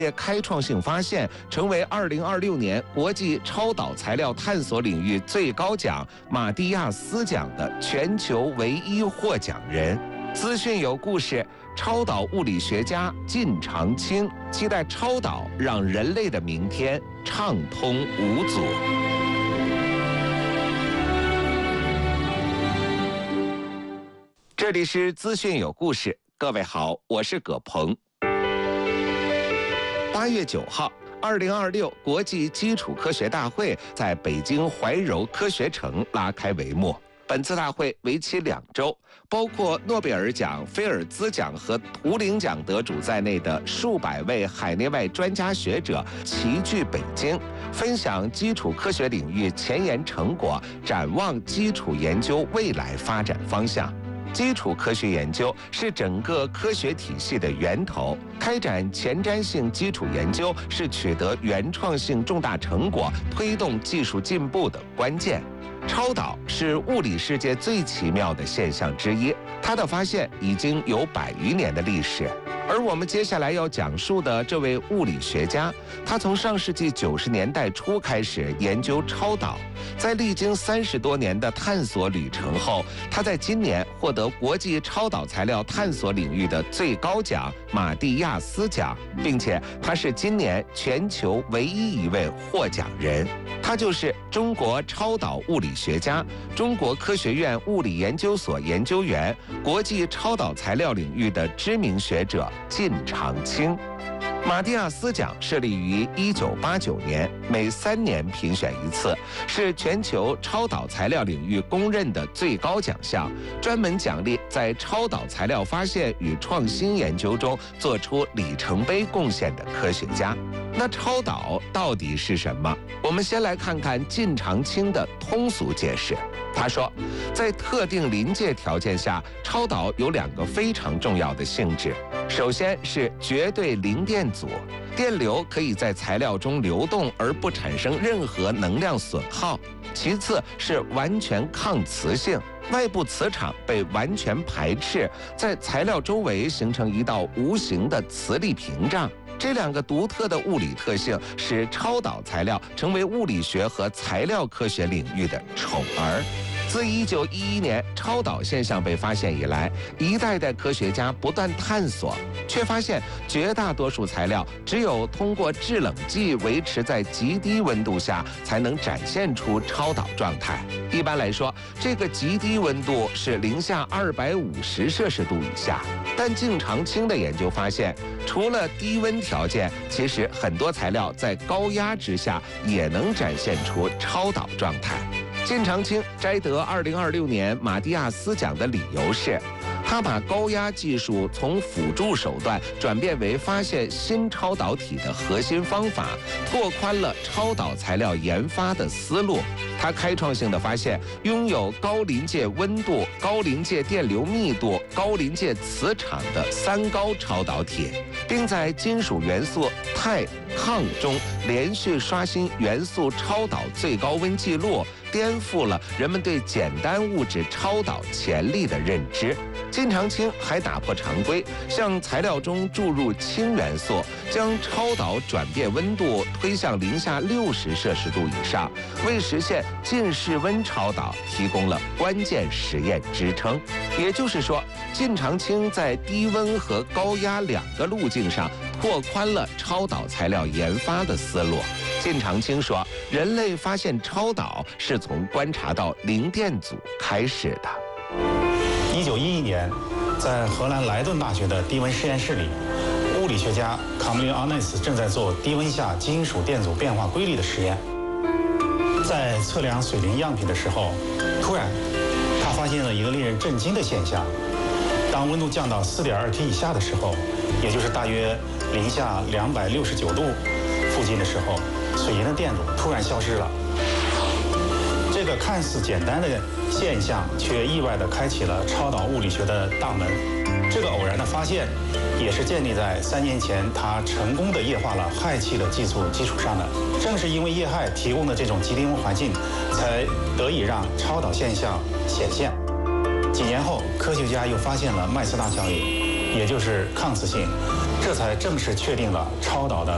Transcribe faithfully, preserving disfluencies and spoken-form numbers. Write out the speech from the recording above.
开创性发现，成为二零二六年国际超导材料探索领域最高奖马蒂亚斯奖的全球唯一获奖人。资讯有故事，超导物理学家靳长青期待超导让人类的明天畅通无阻。这里是资讯有故事，各位好，我是葛鹏。八月九号，二零二六国际基础科学大会在北京怀柔科学城拉开帷幕。本次大会为期两周，包括诺贝尔奖、菲尔兹奖和图灵奖得主在内的数百位海内外专家学者齐聚北京，分享基础科学领域前沿成果，展望基础研究未来发展方向。基础科学研究是整个科学体系的源头，开展前瞻性基础研究是取得原创性重大成果、推动技术进步的关键。超导是物理世界最奇妙的现象之一，它的发现已经有百余年的历史。而我们接下来要讲述的这位物理学家，他从上世纪九十年代初开始研究超导，在历经三十多年的探索旅程后，他在今年获得国际超导材料探索领域的最高奖马蒂亚斯奖，并且他是今年全球唯一一位获奖人。他就是中国超导物理学家、中国科学院物理研究所研究员、国际超导材料领域的知名学者靳长青。马蒂亚斯奖设立于一九八九年，每三年评选一次，是全球超导材料领域公认的最高奖项，专门奖励在超导材料发现与创新研究中做出里程碑贡献的科学家。那超导到底是什么？我们先来看看靳长青的通俗解释。他说，在特定临界条件下，超导有两个非常重要的性质。首先是绝对零电阻，电流可以在材料中流动而不产生任何能量损耗。其次是完全抗磁性，外部磁场被完全排斥，在材料周围形成一道无形的磁力屏障。这两个独特的物理特性使超导材料成为物理学和材料科学领域的宠儿。自一九一一年超导现象被发现以来，一代代科学家不断探索，却发现绝大多数材料只有通过制冷剂维持在极低温度下，才能展现出超导状态。一般来说，这个极低温度是零下二百五十摄氏度以下。但靳长青的研究发现，除了低温条件，其实很多材料在高压之下也能展现出超导状态。靳长青摘得二零二六年马蒂亚斯奖的理由是，他把高压技术从辅助手段转变为发现新超导体的核心方法，拓宽了超导材料研发的思路。他开创性的发现拥有高临界温度、高临界电流密度、高临界磁场的三高超导体，并在金属元素钛、抗中连续刷新元素超导最高温记录，颠覆了人们对简单物质超导潜力的认知。靳长青还打破常规，向材料中注入氢元素，将超导转变温度推向零下六十摄氏度以上，为实现近室温超导提供了关键实验支撑。也就是说，靳长青在低温和高压两个路径上拓宽了超导材料研发的思路。靳长青说，人类发现超导是从观察到零电阻开始的。 一九一一年，在荷兰莱顿大学的低温实验室里，物理学家卡姆林阿内斯正在做低温下金属电阻变化规律的实验。在测量水灵样品的时候，突然他发现了一个令人震惊的现象：当温度降到 四点二 K 以下的时候，也就是大约零下两百六十九度附近的时候，水银的电阻突然消失了。这个看似简单的现象，却意外地开启了超导物理学的大门。这个偶然的发现，也是建立在三年前他成功地液化了氦气的技术基础上的。正是因为液氦提供的这种极低温环境，才得以让超导现象显现。几年后，科学家又发现了麦斯纳效应，也就是抗磁性，这才正式确定了超导的